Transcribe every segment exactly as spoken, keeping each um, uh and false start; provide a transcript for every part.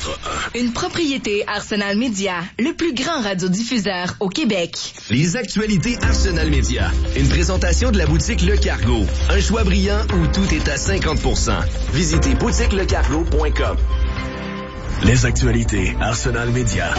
quatre un. Une propriété Arsenal Media, le plus grand radiodiffuseur au Québec. Les actualités Arsenal Media. Une présentation de la boutique Le Cargo. Un choix brillant où tout est à cinquante pour cent. Visitez boutique le cargo point com. Les actualités Arsenal Media.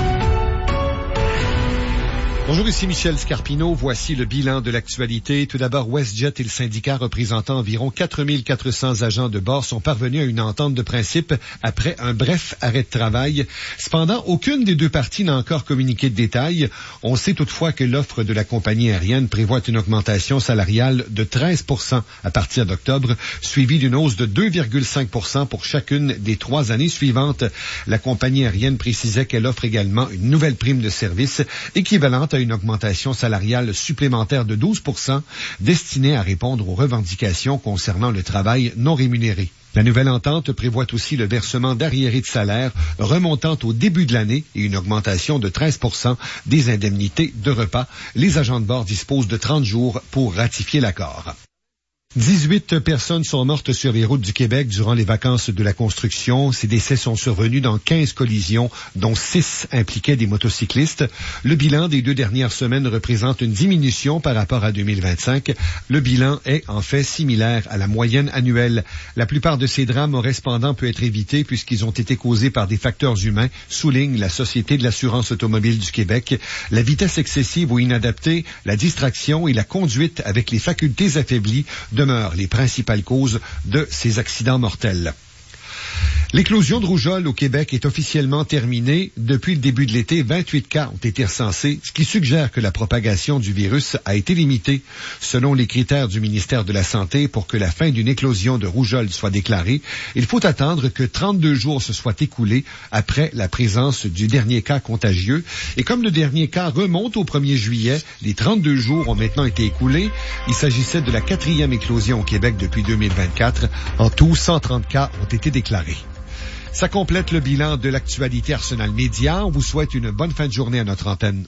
Bonjour, ici Michel Scarpino. Voici le bilan de l'actualité. Tout d'abord, WestJet et le syndicat représentant environ quatre mille quatre cents agents de bord sont parvenus à une entente de principe après un bref arrêt de travail. Cependant, aucune des deux parties n'a encore communiqué de détails. On sait toutefois que l'offre de la compagnie aérienne prévoit une augmentation salariale de treize pour cent à partir d'octobre, suivie d'une hausse de deux virgule cinq pour cent pour chacune des trois années suivantes. La compagnie aérienne précisait qu'elle offre également une nouvelle prime de service équivalente à une augmentation salariale supplémentaire de douze pour cent destinée à répondre aux revendications concernant le travail non rémunéré. La nouvelle entente prévoit aussi le versement d'arriérés de salaire remontant au début de l'année et une augmentation de treize pour cent des indemnités de repas. Les agents de bord disposent de trente jours pour ratifier l'accord. dix-huit personnes sont mortes sur les routes du Québec durant les vacances de la construction. Ces décès sont survenus dans quinze collisions, dont six impliquaient des motocyclistes. Le bilan des deux dernières semaines représente une diminution par rapport à deux mille vingt-cinq. Le bilan est en fait similaire à la moyenne annuelle. La plupart de ces drames auraient cependant pu être évités puisqu'ils ont été causés par des facteurs humains, souligne la Société de l'assurance automobile du Québec. La vitesse excessive ou inadaptée, la distraction et la conduite avec les facultés affaiblies de demeurent les principales causes de ces accidents mortels. L'éclosion de rougeole au Québec est officiellement terminée. Depuis le début de l'été, vingt-huit cas ont été recensés, ce qui suggère que la propagation du virus a été limitée. Selon les critères du ministère de la Santé, pour que la fin d'une éclosion de rougeole soit déclarée, il faut attendre que trente-deux jours se soient écoulés après la présence du dernier cas contagieux. Et comme le dernier cas remonte au premier juillet, les trente-deux jours ont maintenant été écoulés. Il s'agissait de la quatrième éclosion au Québec depuis deux mille vingt-quatre. En tout, cent trente cas ont été déclarés. Ça complète le bilan de l'actualité Arsenal Média. On vous souhaite une bonne fin de journée à notre antenne.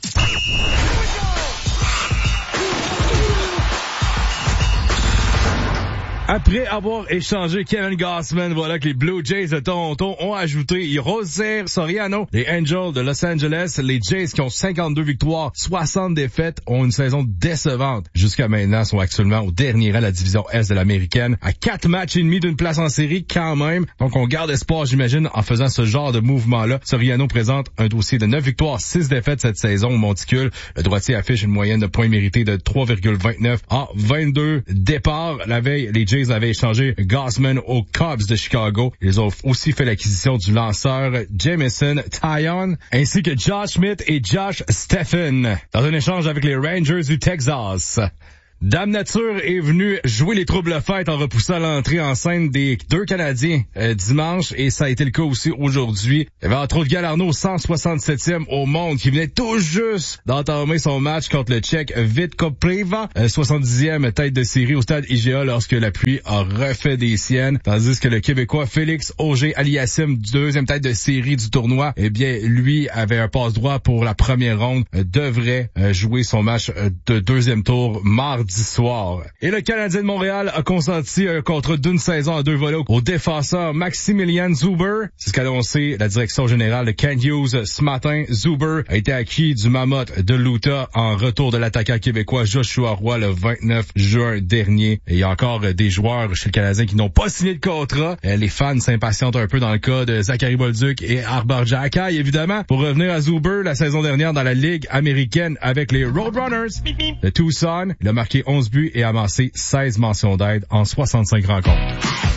Après avoir échangé Kevin Gausman, voilà que les Blue Jays de Toronto ont ajouté José Soriano. Les Angels de Los Angeles, les Jays qui ont cinquante-deux victoires, soixante défaites, ont une saison décevante. Jusqu'à maintenant, sont actuellement au dernier rang de la division Est de l'américaine, à quatre matchs et demi d'une place en série quand même. Donc on garde espoir, j'imagine, en faisant ce genre de mouvement-là. Soriano présente un dossier de neuf victoires, six défaites cette saison au monticule. Le droitier affiche une moyenne de points mérités de trois virgule vingt-neuf en vingt-deux départs. La veille, les Jays avaient échangé Gausman aux Cubs de Chicago. Ils ont aussi fait l'acquisition du lanceur Jameson Taillon, ainsi que Josh Smith et Josh Stephen, dans un échange avec les Rangers du Texas. Dame Nature est venue jouer les troubles-fêtes en repoussant l'entrée en scène des deux Canadiens euh, dimanche, et ça a été le cas aussi aujourd'hui. Il y avait entre autres Galarno, cent soixante-septième au monde, qui venait tout juste d'entamer son match contre le Tchèque Vitkopriva, euh, soixante-dixième tête de série au stade I G A lorsque la pluie a refait des siennes, tandis que le Québécois Félix Auger-Aliassime, deuxième tête de série du tournoi, eh bien, lui avait un passe-droit pour la première ronde, euh, devrait euh, jouer son match euh, de deuxième tour mardi soir. Et le Canadien de Montréal a consenti un contrat d'une saison à deux volets au défenseur Maximilian Zuber. C'est ce qu'a annoncé la direction générale de Kent Hughes ce matin. Zuber a été acquis du Mammoth de l'Utah en retour de l'attaquant québécois Joshua Roy le vingt-neuf juin dernier. Et il y a encore des joueurs chez le Canadien qui n'ont pas signé de contrat. Les fans s'impatientent un peu dans le cas de Zachary Bolduc et Arbor Xhekaj, évidemment. Pour revenir à Zuber, la saison dernière dans la Ligue américaine avec les Roadrunners de Tucson, il a marqué onze buts et amassé seize mentions d'aide en soixante-cinq rencontres.